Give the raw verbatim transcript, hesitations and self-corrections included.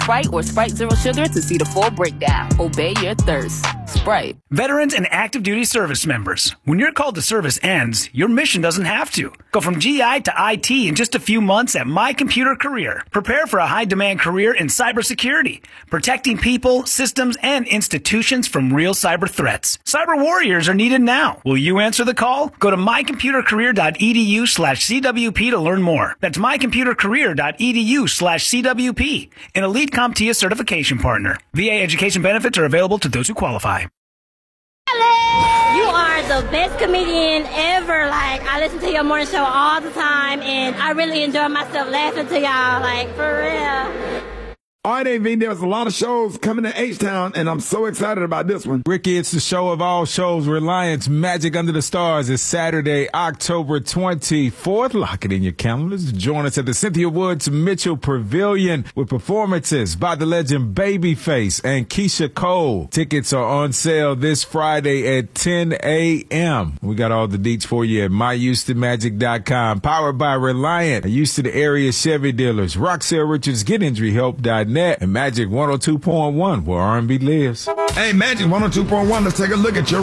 Sprite or Sprite Zero Sugar to see the full breakdown. Obey your thirst. Sprite. Veterans and active duty service members. When your call to service ends, your mission doesn't have to. Go from G I to I T in just a few months at My Computer Career. Prepare for a high-demand career in cybersecurity, protecting people, systems, and institutions from real cyber threats. Cyber warriors are needed now. Will you answer the call? Go to mycomputercareer.edu slash CWP to learn more. That's mycomputercareer.edu slash CWP. An Elite CompTIA certification partner. V A education benefits are available to those who qualify. You are the best comedian ever. Like, I listen to your morning show all the time, and I really enjoy myself laughing to y'all, like, for real. All right, A V, there's a lot of shows coming to H-Town, and I'm so excited about this one. Ricky, it's the show of all shows. Reliance Magic Under the Stars is Saturday, October twenty-fourth. Lock it in your calendars. Join us at the Cynthia Woods Mitchell Pavilion with performances by the legend Babyface and Keisha Cole. Tickets are on sale this Friday at ten a.m. We got all the deets for you at my houston magic dot com. Powered by Reliant, Houston area Chevy dealers, Roxelle Richards, get injury help dot net, and Magic one oh two point one, where R and B lives. Hey, Magic one oh two point one, let's take a look at your